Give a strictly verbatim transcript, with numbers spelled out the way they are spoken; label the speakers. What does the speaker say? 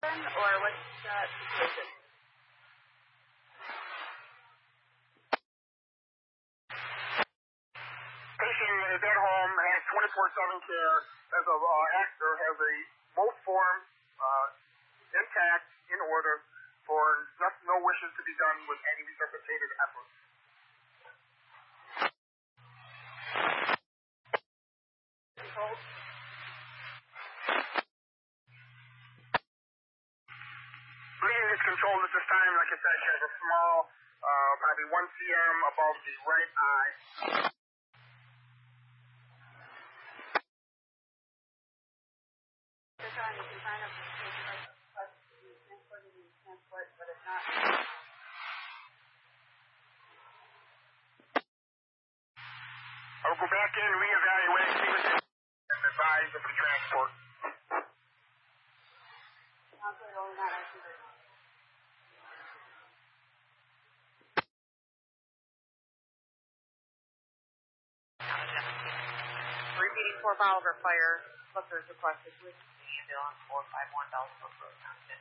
Speaker 1: or what's the situation?
Speaker 2: Patient is at home, has twenty-four seven care, has a uh, actor, has a both form uh, intact, in order, for no, no wishes to be done with any resuscitated effort.
Speaker 1: Controlled?
Speaker 2: Bleeding is controlled at this time. Like I said, she has a small, uh, probably one centimeter above the right eye.
Speaker 1: This time you can sign up for transport, transport, but if not.
Speaker 2: I'll go back in, reevaluate, see what they and advise of the transport.
Speaker 1: Counselor, rolling out, I see this. Repeating four Bolivar Fire, Clippers requested with ambulance four five one Dallas Road.